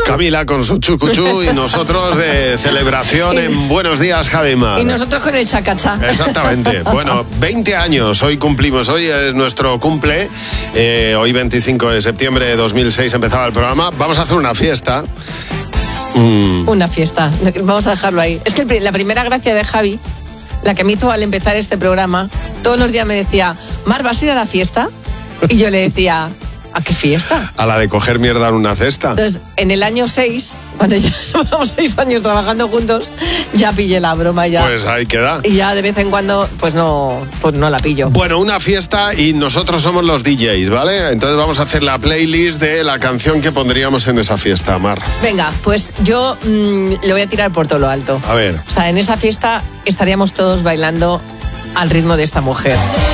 Camila con su chucuchú y nosotros de celebración en Buenos Días, Javi Mar. Y nosotros con el chacachá. Exactamente. Bueno, 20 años hoy cumplimos. Hoy es nuestro cumple. Hoy 25 de septiembre de 2006 empezaba el programa. Vamos a hacer una fiesta. Una fiesta. Vamos a dejarlo ahí. Es que la primera gracia de Javi, la que me hizo al empezar este programa, todos los días me decía, Mar, ¿vas a ir a la fiesta? Y yo le decía, ¿a qué fiesta? A la de coger mierda en una cesta. Entonces, en el año 6, cuando ya llevamos 6 años trabajando juntos, ya pillé la broma ya. Pues ahí queda. Y ya de vez en cuando, pues no la pillo. Bueno, una fiesta y nosotros somos los DJs, ¿vale? Entonces vamos a hacer la playlist de la canción que pondríamos en esa fiesta, Mar. Venga, pues yo le voy a tirar por todo lo alto. A ver. O sea, en esa fiesta estaríamos todos bailando al ritmo de esta mujer.